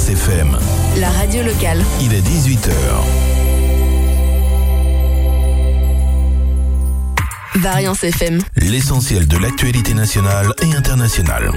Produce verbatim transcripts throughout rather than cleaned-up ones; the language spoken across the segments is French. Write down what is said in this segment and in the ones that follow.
Variance F M. La radio locale. Il est dix-huit heures. Variance F M. L'essentiel de l'actualité nationale et internationale.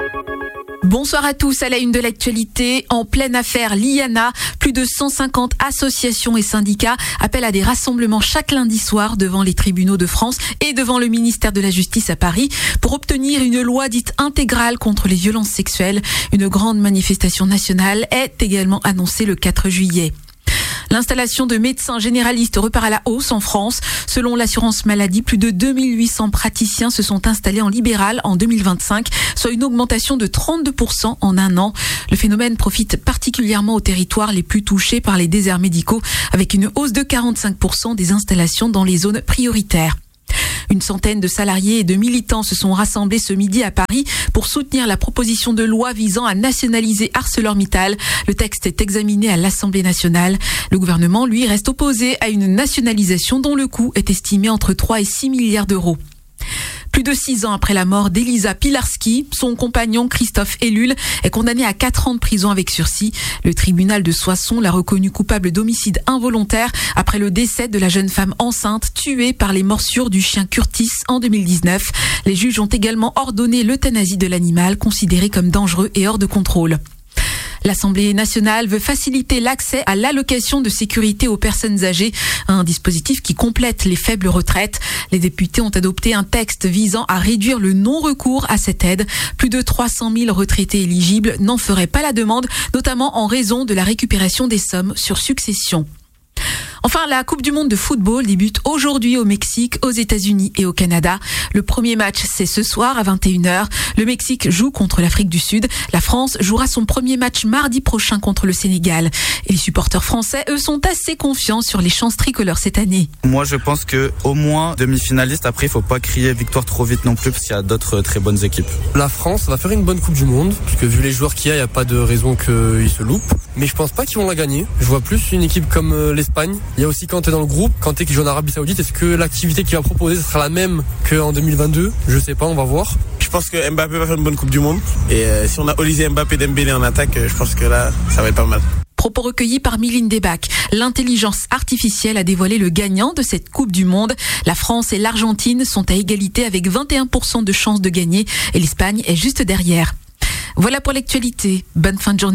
Bonsoir à tous. À la une de l'actualité, en pleine affaire l'I A N A, plus de cent cinquante associations et syndicats appellent à des rassemblements chaque lundi soir devant les tribunaux de France et devant le ministère de la Justice à Paris pour obtenir une loi dite intégrale contre les violences sexuelles. Une grande manifestation nationale est également annoncée le quatre juillet. L'installation de médecins généralistes repart à la hausse en France. Selon l'assurance maladie, plus de deux mille huit cents praticiens se sont installés en libéral en deux mille vingt-cinq, soit une augmentation de trente-deux pour cent en un an. Le phénomène profite particulièrement aux territoires les plus touchés par les déserts médicaux, avec une hausse de quarante-cinq pour cent des installations dans les zones prioritaires. Une centaine de salariés et de militants se sont rassemblés ce midi à Paris pour soutenir la proposition de loi visant à nationaliser ArcelorMittal. Le texte est examiné à l'Assemblée nationale. Le gouvernement, lui, reste opposé à une nationalisation dont le coût est estimé entre trois et six milliards d'euros. Plus de six ans après la mort d'Elisa Pilarski, son compagnon Christophe Ellul est condamné à quatre ans de prison avec sursis. Le tribunal de Soissons l'a reconnu coupable d'homicide involontaire après le décès de la jeune femme enceinte tuée par les morsures du chien Curtis en deux mille dix-neuf. Les juges ont également ordonné l'euthanasie de l'animal, considéré comme dangereux et hors de contrôle. L'Assemblée nationale veut faciliter l'accès à l'allocation de sécurité aux personnes âgées, un dispositif qui complète les faibles retraites. Les députés ont adopté un texte visant à réduire le non-recours à cette aide. Plus de trois cent mille retraités éligibles n'en feraient pas la demande, notamment en raison de la récupération des sommes sur succession. Enfin, la Coupe du monde de football débute aujourd'hui au Mexique, aux États-Unis et au Canada. Le premier match, c'est ce soir à vingt et une heures. Le Mexique joue contre l'Afrique du Sud. La France jouera son premier match mardi prochain contre le Sénégal. Et les supporters français, eux, sont assez confiants sur les chances tricolores cette année. Moi, je pense que au moins demi-finaliste. Après, il faut pas crier victoire trop vite non plus, parce qu'il y a d'autres très bonnes équipes. La France va faire une bonne Coupe du Monde, puisque vu les joueurs qu'il y a, il n'y a pas de raison qu'ils se loupent. Mais je pense pas qu'ils vont la gagner. Je vois plus une équipe comme l'Espagne. Il y a aussi Kanté dans le groupe, Kanté qui joue en Arabie Saoudite. Est-ce que l'activité qu'il va proposer ce sera la même qu'en deux mille vingt-deux? Je sais pas, on va voir. Je pense que Mbappé va faire une bonne Coupe du Monde. Et euh, si on a Olise, Mbappé, Dembélé en attaque, je pense que là, ça va être pas mal. Propos recueillis par Mylène Debac. L'intelligence artificielle a dévoilé le gagnant de cette Coupe du Monde. La France et l'Argentine sont à égalité avec vingt et un pour cent de chances de gagner et l'Espagne est juste derrière. Voilà pour l'actualité. Bonne fin de journée.